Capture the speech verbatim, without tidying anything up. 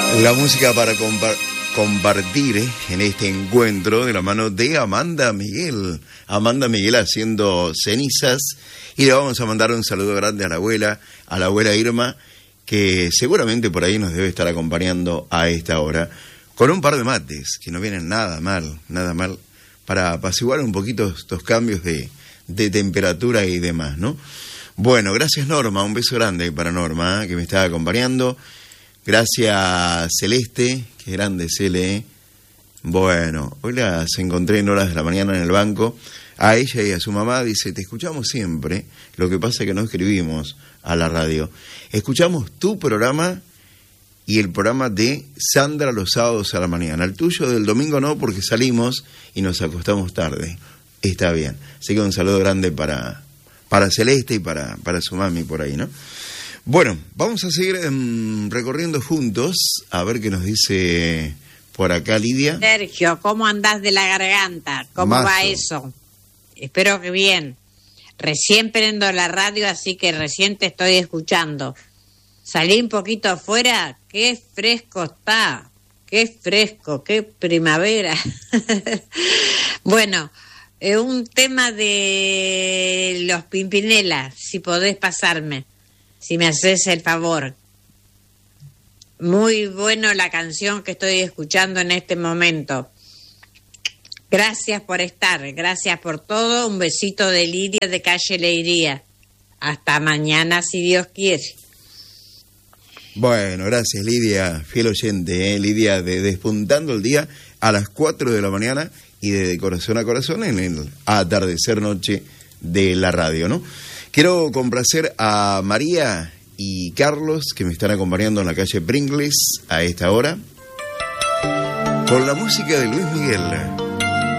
La música para compa- compartir eh, en este encuentro de la mano de Amanda Miguel. Amanda Miguel haciendo cenizas. Y le vamos a mandar un saludo grande a la abuela, a la abuela Irma, que seguramente por ahí nos debe estar acompañando a esta hora, con un par de mates, que no vienen nada mal, nada mal, para apaciguar un poquito estos cambios de, de temperatura y demás, ¿no? Bueno, gracias Norma, un beso grande para Norma, ¿eh? que me está acompañando. Gracias Celeste, qué grande Cele. Bueno, hoy las encontré en horas de la mañana en el banco. A ella y a su mamá, dice, te escuchamos siempre, lo que pasa es que no escribimos a la radio. Escuchamos tu programa y el programa de Sandra los sábados a la mañana. El tuyo del domingo no, porque salimos y nos acostamos tarde. Está bien. Así que un saludo grande para, para Celeste y para, para su mami por ahí, ¿no? Bueno, vamos a seguir um, recorriendo juntos, a ver qué nos dice por acá Lidia. Sergio, ¿cómo andás de la garganta? ¿Cómo Mazo. va eso? Espero que bien. Recién prendo la radio, así que recién te estoy escuchando. Salí un poquito afuera, qué fresco está, qué fresco, qué primavera. Bueno, eh, un tema de los Pimpinela, si podés pasarme, si me haces el favor. Muy bueno la canción que estoy escuchando en este momento. Gracias por estar, gracias por todo. Un besito de Lidia de Calle Leiría. Hasta mañana, si Dios quiere. Bueno, gracias Lidia, fiel oyente, ¿eh? Lidia de Despuntando el Día a las cuatro de la mañana y de corazón a corazón en el atardecer noche de la radio, ¿no? Quiero complacer a María y Carlos, que me están acompañando en la calle Pringles a esta hora, con la música de Luis Miguel.